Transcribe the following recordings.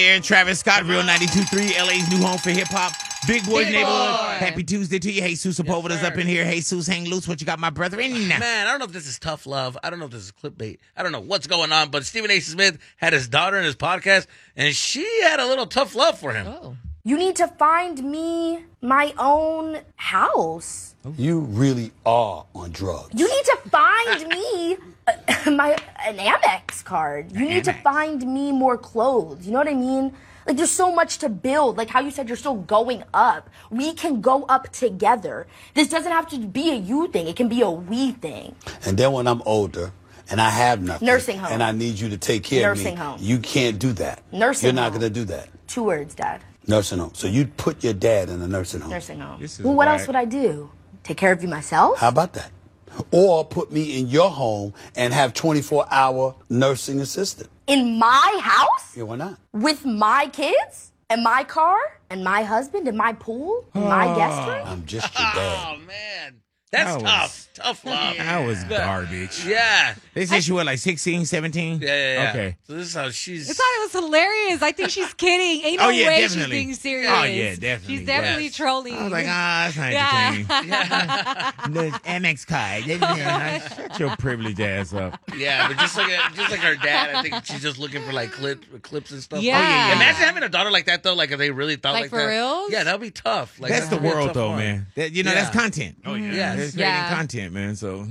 Aaron Travis Scott, Real 92.3, LA's new home for hip-hop. Big Boys Big Neighborhood. Boy. Happy Tuesday to you. Jesus Sepulveda's up in here. Jesus, hang loose. What you got, my brethren? Man, I don't know if this is tough love. I don't know if this is clickbait. I don't know what's going on, but Stephen A. Smith had his daughter in his podcast, and she had a little tough love for him. Oh. You need to find me my own house. You really are on drugs. You need to find me an Amex card. You need to find me more clothes. You know what I mean? Like, there's so much to build. Like how you said, you're still going up. We can go up together. This doesn't have to be a you thing. It can be a we thing. And then when I'm older and I have nothing. Nursing home. And I need you to take care of me. Nursing home. You can't do that. Nursing You're not home. going to do that. 2 words, Dad. Nursing home. So you put your dad in a nursing home. Nursing home. This is Well, what whack. else would I do? Take care of you myself? How about that? Or put me in your home and have 24-hour nursing assistant. In my house? Yeah, why not? With my kids? And my car? And my husband? And my pool? And my guest room? I'm just your dad. Oh, man. That's That was- tough. Tough love. That was garbage. Yeah. They said she was like 16, 17? Yeah. Okay. So this is how she's... I thought it was hilarious. I think she's kidding. Ain't Oh, no yeah, way definitely. she's being serious. Oh, yeah, definitely. She's definitely Yes. trolling. I was like, that's not Yeah. entertaining. The Amex card. Shut your privileged ass up. Yeah, but just like her dad, I think she's just looking for like clips and stuff. Yeah. Oh, yeah, yeah. Imagine having a daughter like that though. Like if they really thought Like like for that. reals? Yeah, that'd be tough. Like That's the that'd be a world, tough though, one. man. That, Yeah. that's content. Oh yeah. Yes. It's creating Yeah. content, man. So,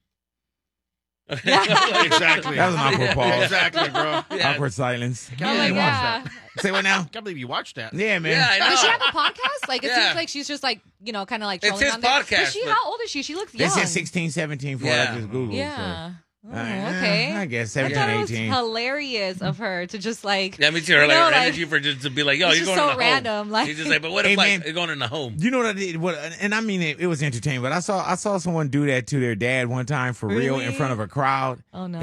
Exactly. that was an awkward pause. Exactly, bro. Yeah. Awkward silence. Oh my you watched God. Say what now? I can't believe you watched that. Yeah, man. Yeah, I know. Does she have a podcast? Like, it Yeah. seems like she's just like, kind of like It's trolling his on there. podcast, Is she, but- how old is she? She looks They young. said 16, 17 for Yeah. I just Googled. Yeah. So. Oh, okay. I guess I 17, thought it was 18. hilarious of her to just like. Yeah, me too. Her, You know, her like, energy for just to be like, yo, it's you're just going so in the random, home. like- She's just like, but what Hey, if like man. you're going in the home? You know what I did? And I mean, it was entertaining, but I saw someone do that to their dad one time for real in Really? front of a crowd. Oh no.